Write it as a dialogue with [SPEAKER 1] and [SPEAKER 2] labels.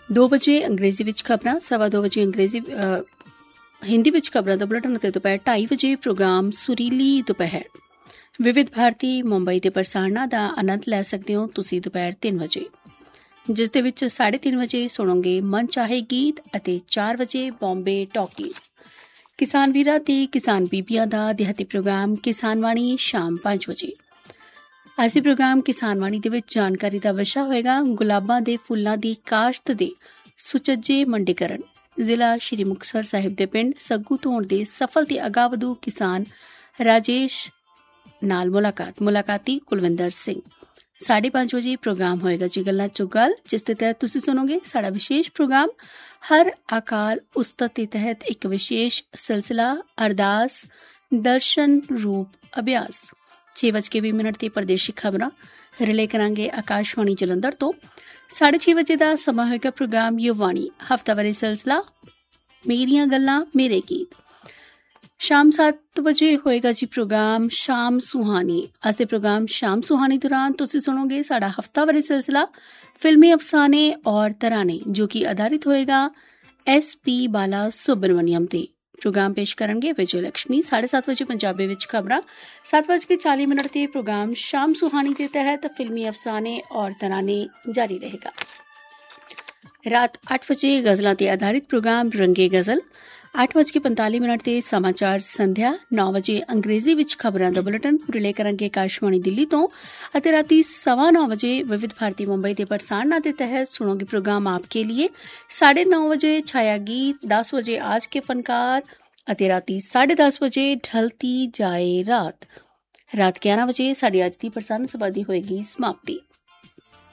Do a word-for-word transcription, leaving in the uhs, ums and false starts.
[SPEAKER 1] दो बजे अंग्रेजी विच खबरां, सवा दो बजे अंग्रेजी हिंदी विच खबरां दा बुलेटिन ते दोपहर ढाई बजे प्रोग्राम सुरीली दोपहर विविध भारती मुंबई दे प्रसारणा दा आनंद लै सकदे हो तुसीं दोपहर तीन बजे, जिस दे विच साढ़े तीन बजे सुणोगे मन चाहे गीत अते चार बजे बॉम्बे टॉकीज़। किसान वीरां ते किसान बीबियां दा दिहाती प्रोग्राम किसान वाणी शाम पांच बजे। असी प्रोग्राम किसान वाणी दे विच जानकारी दा विशा होएगा गुलाबां दे फुल्लां दी काश्त दे सुचज्जे मंडीकरण। जिला श्री मुक्तसर साहिब दे पिंड सग्गू धोण दे सफल ते अगावधू किसान राजेश नाल मुलाकात मुलाकाती कुलविंदर सिंह। साढ़े पांच बजे प्रोग्राम होएगा जी गल्लां चो गल, जिस दे तहत तुसीं सुनोगे साड़ा विशेष प्रोग्राम हर अकाल उस्तत के तहत एक विशेष सिलसिला अरदास दर्शन रूप अभ्यास। छे बज के भी मिनट ते प्रदेशी खबरां रिले करांगे आकाशवाणी जलंधर तो। साढ़े छे बजे का समा होएगा प्रोग्राम युवाणी हफ्तावारी सिलसिला मेरियां गल्लां मेरे गीत। शाम सात बजे होएगा जी प्रोग्राम शाम सुहानी। अज दे प्रोग्राम शाम सुहानी दौरान तुसीं सुनोगे साड़ा हफ्तावारी सिलसिला फिल्मी अफसाने और तराने, जो कि आधारित होएगा एस पी बाला सुब्रमण्यम ते। प्रोग्राम पेश करेंगे विजय लक्ष्मी। साढ़े सात बजे पंजाबी विच खबरां, सात बज के चाली मिनट ते प्रोग्राम शाम सुहानी के तहत फिल्मी अफसाने और तराने जारी रहेगा। रात आठ बजे गजलां ते आधारित प्रोग्राम रंगे गजल। आठ बज के पैंताली मिनट ते समाचार संध्या। नौ बजे अंग्रेजी विच खबरां दा बुलेटिन रिले करांगे आकाशवाणी दिल्ली तो। अते राती सवा नौ बजे विविध भारती मुंबई दे प्रसारणा दे तहत सुनोगे प्रोग्राम आपके लिए। साढ़े नौ बजे छाया गीत, दस बजे आज के फनकार अते राती साढ़े दस बजे ढलती जाए रात। रात ग्यारह बजे साढ़ी अज दी प्रसारण सभा दी होएगी समाप्ति।